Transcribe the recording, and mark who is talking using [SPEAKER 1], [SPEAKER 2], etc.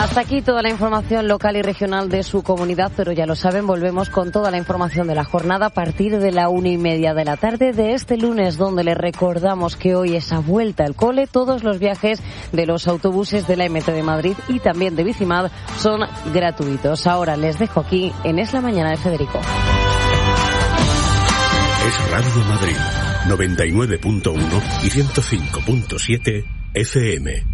[SPEAKER 1] Hasta aquí toda la información local y regional de su comunidad, pero ya lo saben, volvemos con toda la información de la jornada a partir de la 1:30 de la tarde de este lunes, donde les recordamos que hoy es a vuelta al cole. Todos los viajes de los autobuses de la MT de Madrid y también de Bicimad son gratuitos. Ahora les dejo aquí en Es la Mañana de Federico.
[SPEAKER 2] Es Radio Madrid, 99.1 y 105.7 FM.